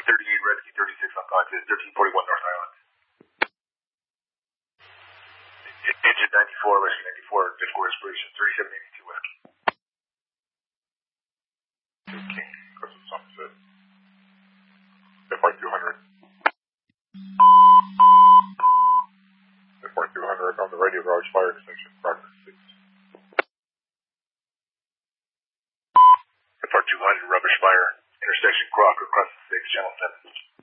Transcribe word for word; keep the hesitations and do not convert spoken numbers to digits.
thirty-eight, Redkey thirty-six on contact, thirteen forty-one North Island. Engine ninety-four, Rescue ninety-four, difficult respiration, thirty-seven eighty-two Whiskey. King, Crescent Sunset. F Y two hundred. F Y two hundred on the radio garage fire extinction, progress six. F R two hundred, rubbish fire, intersection Crocker, crossing six, channel seven.